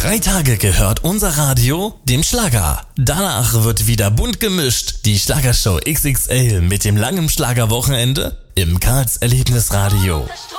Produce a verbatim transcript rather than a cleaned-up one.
Drei Tage gehört unser Radio dem Schlager. Danach wird wieder bunt gemischt. Die Schlagershow X X L mit dem langen Schlagerwochenende im Karls Erlebnisradio.